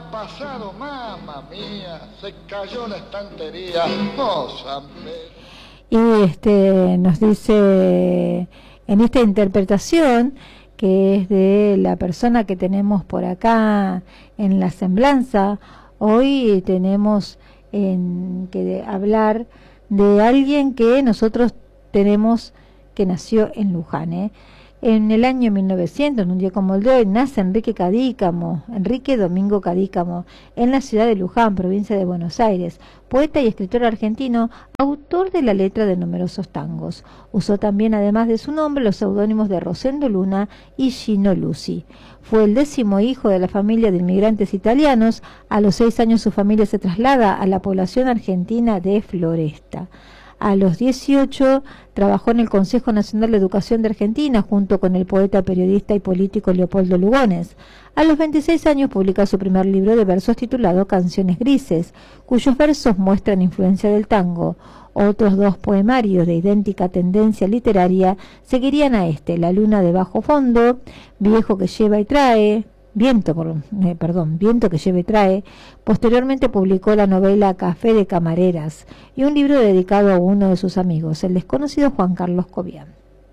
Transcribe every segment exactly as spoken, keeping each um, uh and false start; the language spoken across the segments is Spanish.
pasado, mamá mía, se cayó la estantería, Mozambique. Y este nos dice en esta interpretación, que es de la persona que tenemos por acá en la semblanza, hoy tenemos en que de hablar de alguien que nosotros tenemos que nació en Luján, ¿eh? En el año mil novecientos, en un día como el de hoy, nace Enrique Cadícamo, Enrique Domingo Cadícamo, en la ciudad de Luján, provincia de Buenos Aires, poeta y escritor argentino, autor de la letra de numerosos tangos. Usó también, además de su nombre, los seudónimos de Rosendo Luna y Gino Luci. Fue el décimo hijo de la familia de inmigrantes italianos. A los seis años su familia se traslada a la población argentina de Floresta. A los dieciocho trabajó en el Consejo Nacional de Educación de Argentina junto con el poeta, periodista y político Leopoldo Lugones. A los veintiséis años publica su primer libro de versos titulado Canciones Grises, cuyos versos muestran influencia del tango. Otros dos poemarios de idéntica tendencia literaria seguirían a este: La luna de bajo fondo, Viejo que lleva y trae, Viento, por, eh, perdón, Viento que lleva y trae. Posteriormente publicó la novela Café de Camareras y un libro dedicado a uno de sus amigos, el desconocido Juan Carlos Cobian.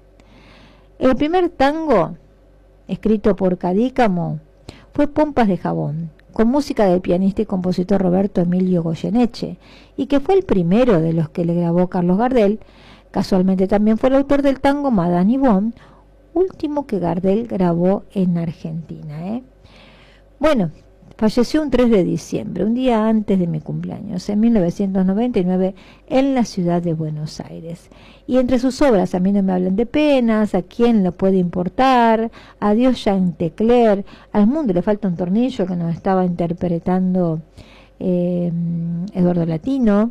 El primer tango, escrito por Cadícamo, fue Pompas de jabón, con música del pianista y compositor Roberto Emilio Goyeneche, y que fue el primero de los que le grabó Carlos Gardel. Casualmente también fue el autor del tango Madame Yvonne, último que Gardel grabó en Argentina, ¿eh? Bueno, falleció un tres de diciembre, un día antes de mi cumpleaños, en mil novecientos noventa y nueve, en la ciudad de Buenos Aires. Y entre sus obras, A mí no me hablen de penas, A quién lo puede importar, Adiós Chantecler, Al mundo le falta un tornillo, que nos estaba interpretando eh, Eduardo Latino,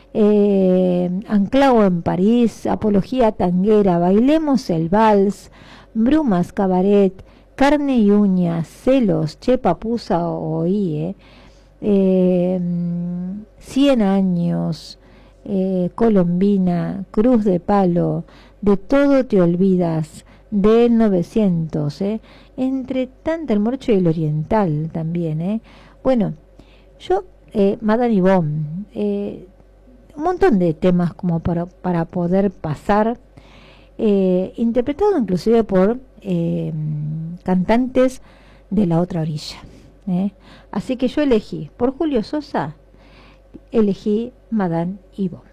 eh, Anclao en París, Apología tanguera, Bailemos el vals, Brumas cabaret, Carne y uñas, Celos, Che papusa oí, eh, eh, Cien años, eh, Colombina, Cruz de palo, De todo te olvidas, del novecientos, eh, entre tanta, El morcho y el oriental también, eh. Bueno, yo, eh, Madame Yvonne, eh, un montón de temas como para, para poder pasar, eh, interpretado inclusive por eh, cantantes de la otra orilla, ¿eh? Así que yo elegí, por Julio Sosa, elegí Madame Yvonne.